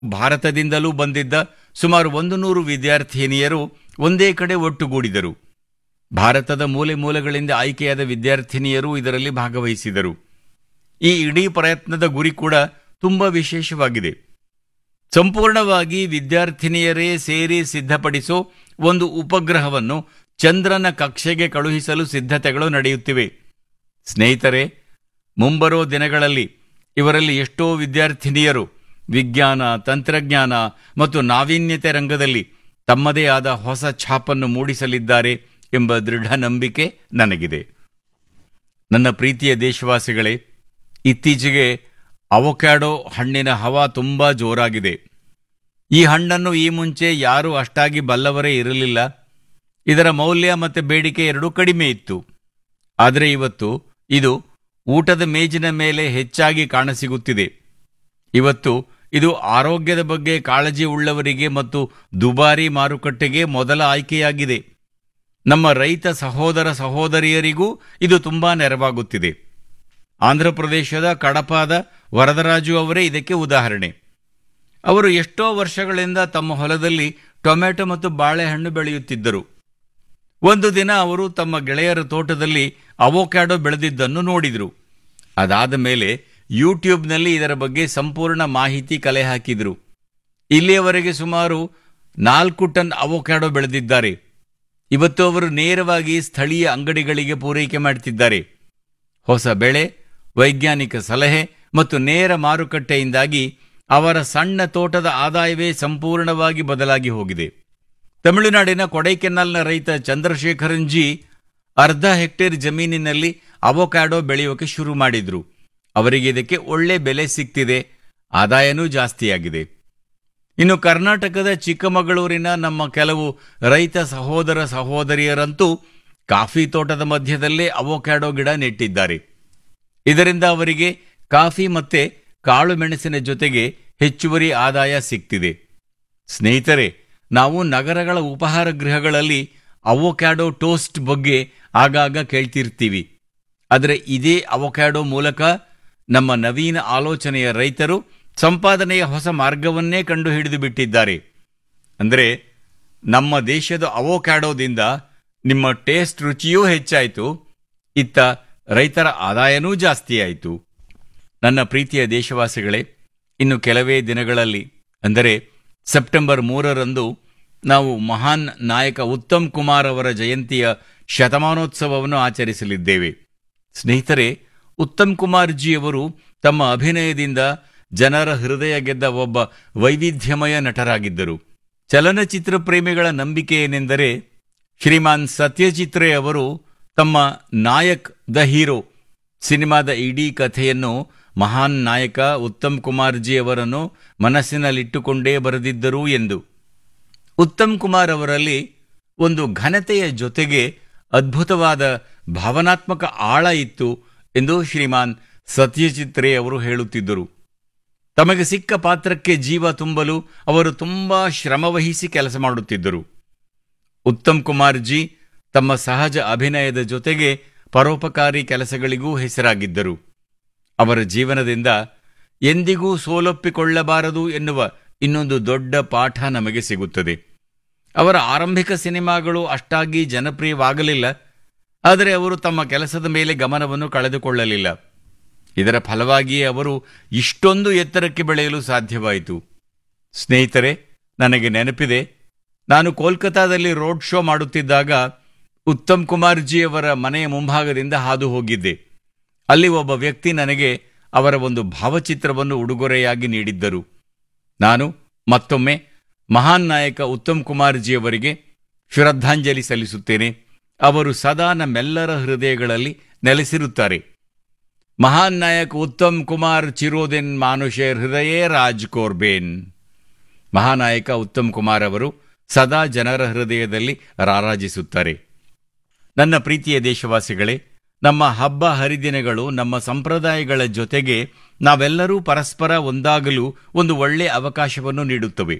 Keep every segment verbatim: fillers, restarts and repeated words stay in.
ಭಾರತದಿಂದಲೂ ಬಂದಿದ್ದ ಸುಮಾರು ಒಂದು ನೂರು ವಿದ್ಯಾರ್ಥಿನಿಯರು ಒಂದೇ ಕಡೆ ಒಟ್ಟುಗೂಡಿದರು. ಭಾರತದ ಮೂಲೆ ಮೂಲೆಗಳಿಂದ ಆಯ್ಕೆಯಾದ ವಿದ್ಯಾರ್ಥಿನಿಯರು ಇದರಲ್ಲಿ ಭಾಗವಹಿಸಿದರು. ಈ ಇಡೀ ಪ್ರಯತ್ನದ ಗುರಿ ಕೂಡ ತುಂಬ ವಿಶೇಷವಾಗಿದೆ. ಸಂಪೂರ್ಣವಾಗಿ ವಿದ್ಯಾರ್ಥಿನಿಯರೇ ಸೇರಿ ಸಿದ್ಧಪಡಿಸೋ ಒಂದು ಉಪಗ್ರಹವನ್ನು ಚಂದ್ರನ ಕಕ್ಷೆಗೆ ಕಳುಹಿಸಲು ಸಿದ್ಧತೆಗಳು ನಡೆಯುತ್ತಿವೆ. ಸ್ನೇಹಿತರೆ, ಮುಂಬರೋ ದಿನಗಳಲ್ಲಿ ಇವರಲ್ಲಿ ಎಷ್ಟೋ ವಿದ್ಯಾರ್ಥಿನಿಯರು ವಿಜ್ಞಾನ, ತಂತ್ರಜ್ಞಾನ ಮತ್ತು ನಾವೀನ್ಯತೆ ರಂಗದಲ್ಲಿ ತಮ್ಮದೇ ಆದ ಹೊಸ ಛಾಪನ್ನು ಮೂಡಿಸಲಿದ್ದಾರೆ ಎಂಬ ದೃಢ ನಂಬಿಕೆ ನನಗಿದೆ. ನನ್ನ ಪ್ರೀತಿಯ ದೇಶವಾಸಿಗಳೇ, ಇತ್ತೀಚೆಗೆ ಅವೊಕ್ಯಾಡೋ ಹಣ್ಣಿನ ಹವಾ ತುಂಬ ಜೋರಾಗಿದೆ. ಈ ಹಣ್ಣನ್ನು ಈ ಮುಂಚೆ ಯಾರೂ ಅಷ್ಟಾಗಿ ಬಲ್ಲವರೇ ಇರಲಿಲ್ಲ. ಇದರ ಮೌಲ್ಯ ಮತ್ತು ಬೇಡಿಕೆ ಎರಡೂ ಕಡಿಮೆ ಇತ್ತು. ಆದರೆ ಇವತ್ತು ಇದು ಊಟದ ಮೇಜಿನ ಮೇಲೆ ಹೆಚ್ಚಾಗಿ ಕಾಣಸಿಗುತ್ತಿದೆ. ಇವತ್ತು ಇದು ಆರೋಗ್ಯದ ಬಗ್ಗೆ ಕಾಳಜಿ ಉಳ್ಳವರಿಗೆ ಮತ್ತು ದುಬಾರಿ ಮಾರುಕಟ್ಟೆಗೆ ಮೊದಲ ಆಯ್ಕೆಯಾಗಿದೆ. ನಮ್ಮ ರೈತ ಸಹೋದರ ಸಹೋದರಿಯರಿಗೂ ಇದು ತುಂಬಾ ನೆರವಾಗುತ್ತಿದೆ. ಆಂಧ್ರಪ್ರದೇಶದ ಕಡಪಾದ ವರದರಾಜು ಅವರೇ ಇದಕ್ಕೆ ಉದಾಹರಣೆ. ಅವರು ಎಷ್ಟೋ ವರ್ಷಗಳಿಂದ ತಮ್ಮ ಹೊಲದಲ್ಲಿ ಟೊಮೆಟೊ ಮತ್ತು ಬಾಳೆಹಣ್ಣು ಬೆಳೆಯುತ್ತಿದ್ದರು. ಒಂದು ದಿನ ಅವರು ತಮ್ಮ ಗೆಳೆಯರ ತೋಟದಲ್ಲಿ ಅವೊಕ್ಯಾಡೋ ಬೆಳೆದಿದ್ದನ್ನು ನೋಡಿದರು. ಅದಾದ ಮೇಲೆ ಯೂಟ್ಯೂಬ್ನಲ್ಲಿ ಇದರ ಬಗ್ಗೆ ಸಂಪೂರ್ಣ ಮಾಹಿತಿ ಕಲೆ ಹಾಕಿದರು. ಇಲ್ಲಿಯವರೆಗೆ ಸುಮಾರು ನಾಲ್ಕು ಟನ್ ಅವೊಕ್ಯಾಡೋ ಬೆಳೆದಿದ್ದಾರೆ. ಇವತ್ತು ಅವರು ನೇರವಾಗಿ ಸ್ಥಳೀಯ ಅಂಗಡಿಗಳಿಗೆ ಪೂರೈಕೆ ಮಾಡುತ್ತಿದ್ದಾರೆ. ಹೊಸ ಬೆಳೆ, ವೈಜ್ಞಾನಿಕ ಸಲಹೆ ಮತ್ತು ನೇರ ಮಾರುಕಟ್ಟೆಯಿಂದಾಗಿ ಅವರ ಸಣ್ಣ ತೋಟದ ಆದಾಯವೇ ಸಂಪೂರ್ಣವಾಗಿ ಬದಲಾಗಿ ಹೋಗಿದೆ. ತಮಿಳುನಾಡಿನ ಕೊಡೈಕೆನಾಲ್ನ ರೈತ ಚಂದ್ರಶೇಖರನ್ ಜಿ ಅರ್ಧ ಹೆಕ್ಟೇರ್ ಜಮೀನಿನಲ್ಲಿ ಅವೊಕ್ಯಾಡೋ ಬೆಳೆಯೋಕೆ ಶುರು ಮಾಡಿದ್ರು. ಅವರಿಗೆ ಇದಕ್ಕೆ ಒಳ್ಳೆ ಬೆಲೆ ಸಿಗ್ತಿದೆ, ಆದಾಯನೂ ಜಾಸ್ತಿಯಾಗಿದೆ. ಇನ್ನು ಕರ್ನಾಟಕದ ಚಿಕ್ಕಮಗಳೂರಿನ ನಮ್ಮ ಕೆಲವು ರೈತ ಸಹೋದರ ಸಹೋದರಿಯರಂತೂ ಕಾಫಿ ತೋಟದ ಮಧ್ಯದಲ್ಲೇ ಅವೊಕ್ಯಾಡೋ ಗಿಡ ನೆಟ್ಟಿದ್ದಾರೆ. ಇದರಿಂದ ಅವರಿಗೆ ಕಾಫಿ ಮತ್ತೆ ಕಾಳು ಮೆಣಸಿನ ಜೊತೆಗೆ ಹೆಚ್ಚುವರಿ ಆದಾಯ ಸಿಗ್ತಿದೆ. ಸ್ನೇಹಿತರೆ, ನಾವು ನಗರಗಳ ಉಪಹಾರ ಗೃಹಗಳಲ್ಲಿ ಅವೊಕ್ಯಾಡೋ ಟೋಸ್ಟ್ ಬಗ್ಗೆ ಆಗಾಗ ಕೇಳ್ತಿರ್ತೀವಿ. ಆದರೆ ಇದೇ ಅವೊಕ್ಯಾಡೋ ಮೂಲಕ ನಮ್ಮ ನವೀನ ಆಲೋಚನೆಯ ರೈತರು ಸಂಪಾದನೆಯ ಹೊಸ ಮಾರ್ಗವನ್ನೇ ಕಂಡು ಹಿಡಿದು ಬಿಟ್ಟಿದ್ದಾರೆ. ಅಂದರೆ ನಮ್ಮ ದೇಶದ ಅವೊಕ್ಯಾಡೋದಿಂದ ನಿಮ್ಮ ಟೇಸ್ಟ್ ರುಚಿಯೂ ಹೆಚ್ಚಾಯಿತು, ಇತ್ತ ರೈತರ ಆದಾಯನೂ ಜಾಸ್ತಿಯಾಯಿತು. ನನ್ನ ಪ್ರೀತಿಯ ದೇಶವಾಸಿಗಳೇ, ಇನ್ನು ಕೆಲವೇ ದಿನಗಳಲ್ಲಿ ಅಂದರೆ ಸೆಪ್ಟೆಂಬರ್ ಮೂರರಂದು ನಾವು ಮಹಾನ್ ನಾಯಕ ಉತ್ತಮ್ ಕುಮಾರ್ ಅವರ ಜಯಂತಿಯ ಶತಮಾನೋತ್ಸವವನ್ನು ಆಚರಿಸಲಿದ್ದೇವೆ. ಸ್ನೇಹಿತರೆ, ಉತ್ತಮ್ ಕುಮಾರ್ ಜಿ ಅವರು ತಮ್ಮ ಅಭಿನಯದಿಂದ ಜನರ ಹೃದಯ ಗೆದ್ದ ಒಬ್ಬ ವೈವಿಧ್ಯಮಯ ನಟರಾಗಿದ್ದರು. ಚಲನಚಿತ್ರ ಪ್ರೇಮಿಗಳ ನಂಬಿಕೆ ಏನೆಂದರೆ, ಶ್ರೀಮಾನ್ ಸತ್ಯಜಿತ್ ರೇ ಅವರು ತಮ್ಮ ನಾಯಕ್ ದ ಹೀರೋ ಸಿನಿಮಾದ ಇಡೀ ಕಥೆಯನ್ನು ಮಹಾನ್ ನಾಯಕ ಉತ್ತಮ್ ಕುಮಾರ್ ಜಿ ಅವರನ್ನು ಮನಸ್ಸಿನಲ್ಲಿಟ್ಟುಕೊಂಡೇ ಬರೆದಿದ್ದರು ಎಂದು. ಉತ್ತಮ್ ಕುಮಾರ್ ಅವರಲ್ಲಿ ಒಂದು ಘನತೆಯ ಜೊತೆಗೆ ಅದ್ಭುತವಾದ ಭಾವನಾತ್ಮಕ ಆಳ ಇತ್ತು ಎಂದು ಶ್ರೀಮಾನ್ ಸತ್ಯಜಿತ್ ರೇ ಅವರು ಹೇಳುತ್ತಿದ್ದರು. ತಮಗೆ ಸಿಕ್ಕ ಪಾತ್ರಕ್ಕೆ ಜೀವ ತುಂಬಲು ಅವರು ತುಂಬಾ ಶ್ರಮವಹಿಸಿ ಕೆಲಸ ಮಾಡುತ್ತಿದ್ದರು. ಉತ್ತಮ್ ಕುಮಾರ್ ಜಿ ತಮ್ಮ ಸಹಜ ಅಭಿನಯದ ಜೊತೆಗೆ ಪರೋಪಕಾರಿ ಕೆಲಸಗಳಿಗೂ ಹೆಸರಾಗಿದ್ದರು. ಅವರ ಜೀವನದಿಂದ ಎಂದಿಗೂ ಸೋಲೊಪ್ಪಿಕೊಳ್ಳಬಾರದು ಎನ್ನುವ ಇನ್ನೊಂದು ದೊಡ್ಡ ಪಾಠ ನಮಗೆ ಸಿಗುತ್ತದೆ. ಅವರ ಆರಂಭಿಕ ಸಿನಿಮಾಗಳು ಅಷ್ಟಾಗಿ ಜನಪ್ರಿಯವಾಗಲಿಲ್ಲ, ಆದರೆ ಅವರು ತಮ್ಮ ಕೆಲಸದ ಮೇಲೆ ಗಮನವನ್ನು ಕಳೆದುಕೊಳ್ಳಲಿಲ್ಲ. ಇದರ ಫಲವಾಗಿಯೇ ಅವರು ಇಷ್ಟೊಂದು ಎತ್ತರಕ್ಕೆ ಬೆಳೆಯಲು ಸಾಧ್ಯವಾಯಿತು. ಸ್ನೇಹಿತರೆ, ನನಗೆ ನೆನಪಿದೆ, ನಾನು ಕೋಲ್ಕತಾದಲ್ಲಿ ರೋಡ್ ಶೋ ಮಾಡುತ್ತಿದ್ದಾಗ ಉತ್ತಮ್ ಕುಮಾರ್ ಜಿ ಅವರ ಮನೆಯ ಮುಂಭಾಗದಿಂದ ಹಾದು ಹೋಗಿದ್ದೆ. ಅಲ್ಲಿ ಒಬ್ಬ ವ್ಯಕ್ತಿ ನನಗೆ ಅವರ ಒಂದು ಭಾವಚಿತ್ರವನ್ನು ಉಡುಗೊರೆಯಾಗಿ ನೀಡಿದ್ದರು. ನಾನು ಮತ್ತೊಮ್ಮೆ ಮಹಾನ್ ನಾಯಕ ಉತ್ತಮ್ ಕುಮಾರ್ ಜಿ ಅವರಿಗೆ ಶ್ರದ್ಧಾಂಜಲಿ ಸಲ್ಲಿಸುತ್ತೇನೆ. ಅವರು ಸದಾ ನಮ್ಮೆಲ್ಲರ ಹೃದಯಗಳಲ್ಲಿ ನೆಲೆಸಿರುತ್ತಾರೆ. ಮಹಾನ್ ನಾಯಕ ಉತ್ತಮ್ ಕುಮಾರ್ ಚಿರೋದಿನ್ ಮಾನುಷೇರ್ ಹೃದಯೇ ರಾಜ್ ಕೋರ್ಬೇನ್. ಮಹಾನಾಯಕ ಉತ್ತಮ್ ಕುಮಾರ್ ಅವರು ಸದಾ ಜನರ ಹೃದಯದಲ್ಲಿ ರಾರಾಜಿಸುತ್ತಾರೆ. ನನ್ನ ಪ್ರೀತಿಯ ದೇಶವಾಸಿಗಳೇ, ನಮ್ಮ ಹಬ್ಬ ಹರಿದಿನಗಳು ನಮ್ಮ ಸಂಪ್ರದಾಯಗಳ ಜೊತೆಗೆ ನಾವೆಲ್ಲರೂ ಪರಸ್ಪರ ಒಂದಾಗಲು ಒಂದು ಒಳ್ಳೆಯ ಅವಕಾಶವನ್ನು ನೀಡುತ್ತವೆ.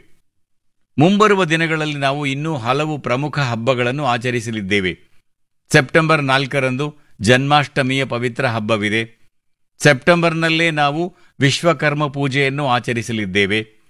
ಮುಂಬರುವ ದಿನಗಳಲ್ಲಿ ನಾವು ಇನ್ನೂ ಹಲವು ಪ್ರಮುಖ ಹಬ್ಬಗಳನ್ನು ಆಚರಿಸಲಿದ್ದೇವೆ. ಸೆಪ್ಟೆಂಬರ್ ನಾಲ್ಕರಂದು ಜನ್ಮಾಷ್ಟಮಿಯ ಪವಿತ್ರ ಹಬ್ಬವಿದೆ. ಸೆಪ್ಟೆಂಬರ್ನಲ್ಲೇ ನಾವು ವಿಶ್ವಕರ್ಮ ಪೂಜೆಯನ್ನು ಆಚರಿಸಲಿದ್ದೇವೆ.